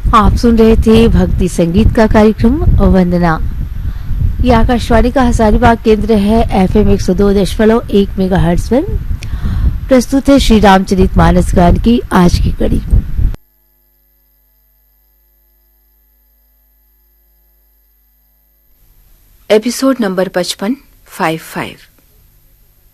आप सुन रहे थे भक्ति संगीत का कार्यक्रम वंदना। ये आकाशवाणी का हजारीबाग केंद्र है। FM 102.1 मेगाहर्ट्ज पर प्रस्तुत है श्री रामचरितमानस गान की आज की कड़ी। Episode number 55 55